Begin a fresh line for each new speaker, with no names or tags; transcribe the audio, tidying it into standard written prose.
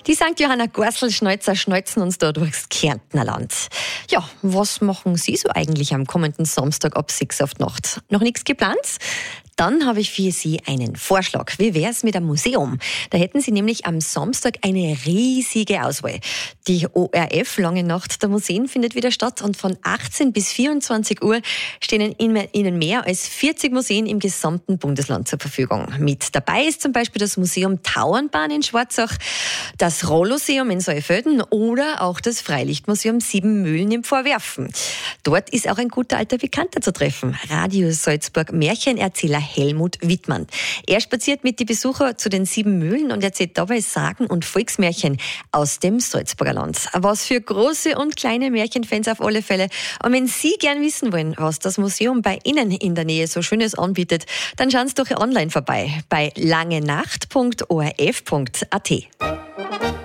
Die St. Johanna Gorsl-Schneuzer schneuzen uns da durchs Kärntner Land. Ja, was machen Sie so eigentlich am kommenden Samstag ab 6 auf die Nacht? Noch nichts geplant? Dann habe ich für Sie einen Vorschlag. Wie wäre es mit einem Museum? Da hätten Sie nämlich am Samstag eine riesige Auswahl. Die ORF Lange Nacht der Museen findet wieder statt und von 18 bis 24 Uhr stehen Ihnen mehr als 40 Museen im gesamten Bundesland zur Verfügung. Mit dabei ist zum Beispiel das Museum Tauernbahn in Schwarzach, das Rolloseum in Saalfelden oder auch das Freilichtmuseum Siebenmühlen im Vorwerfen. Dort ist auch ein guter alter Bekannter zu treffen, Radio Salzburg Märchenerzähler Helmut Wittmann. Er spaziert mit den Besuchern zu den Siebenmühlen und erzählt dabei Sagen und Volksmärchen aus dem Salzburger Land. Was für große und kleine Märchenfans auf alle Fälle. Und wenn Sie gern wissen wollen, was das Museum bei Ihnen in der Nähe so Schönes anbietet, dann schauen Sie doch online vorbei bei langenacht.orf.at.